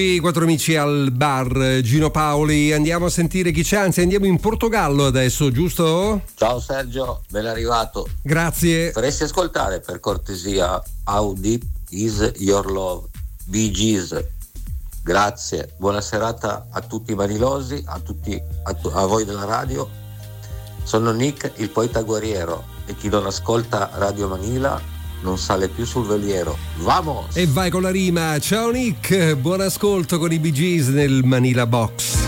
I quattro amici al bar, Gino Paoli, andiamo a sentire chi c'è, anzi andiamo in Portogallo adesso, giusto? Ciao Sergio, ben arrivato. Grazie. Faresti ascoltare per cortesia How Deep Is Your Love, Bee Gees. Grazie, buona serata a tutti i manilosi, a voi della radio. Sono Nick, il poeta guerriero, e chi non ascolta Radio Manila non sale più sul veliero. Vamos! E vai con la rima. Ciao Nick, buon ascolto con i Bee Gees nel Manila Box.